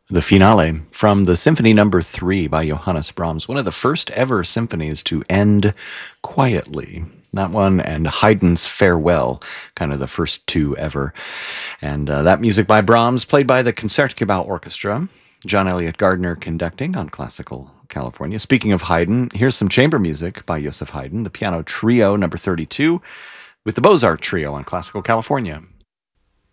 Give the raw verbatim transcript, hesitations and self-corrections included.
The finale from the Symphony Number Three by Johannes Brahms, one of the first ever symphonies to end quietly. That one and Haydn's Farewell, kind of the first two ever. And uh, that music by Brahms, played by the Concertgebouw Orchestra. John Elliott Gardner conducting on Classical California. Speaking of Haydn, here's some chamber music by Joseph Haydn, the Piano Trio Number thirty-two, with the Mozart Trio on Classical California.